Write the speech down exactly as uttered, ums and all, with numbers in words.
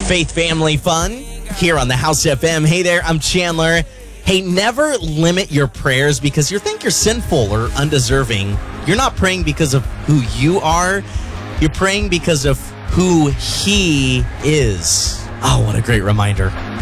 Faith Family Fun here on the House F M. Hey there, I'm Chandler. Hey, never limit your prayers because you think you're sinful or undeserving. You're not praying because of who you are. You're praying because of who He is. Oh, what a great reminder.